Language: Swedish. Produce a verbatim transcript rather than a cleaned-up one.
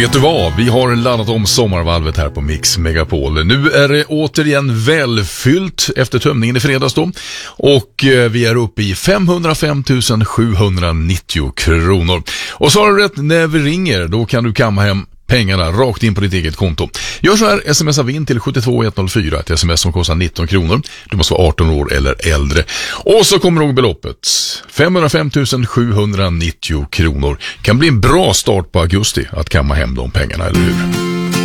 vet du vad? Vi har laddat om sommarvalvet här på Mix Megapol. Nu är det återigen välfyllt efter tömningen i fredags då. Och vi är uppe i femhundrafem tusen sjuhundranittio kronor. Och så har du rätt, när vi ringer då kan du kamma hem pengarna rakt in på ditt eget konto. Gör så här, smsa vinn till sju två ett noll fyra, ett sms som kostar nitton kronor. Du måste vara arton år eller äldre. Och så kommer nog beloppet. femhundrafem tusen sjuhundranittio kronor. Kan bli en bra start på augusti att kamma hem de pengarna, eller hur?